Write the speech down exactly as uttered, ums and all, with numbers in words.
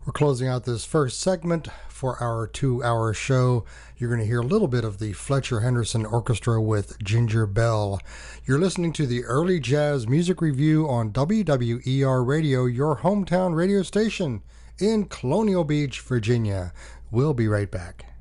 We're closing out this first segment for our two-hour show. You're going to hear a little bit of the Fletcher Henderson Orchestra with Ginger Bell. You're listening to the Early Jazz Music Review on W W E R Radio, your hometown radio station in Colonial Beach, Virginia. We'll be right back.